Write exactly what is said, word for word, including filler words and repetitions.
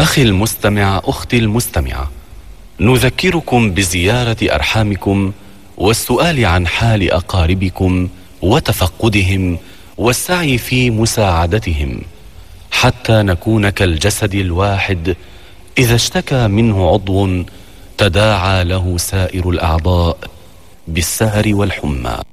أخي المستمع، أختي المستمعة، نذكركم بزيارة أرحامكم والسؤال عن حال أقاربكم وتفقدهم والسعي في مساعدتهم، حتى نكون كالجسد الواحد إذا اشتكى منه عضو تداعى له سائر الأعضاء بالسهر والحمى.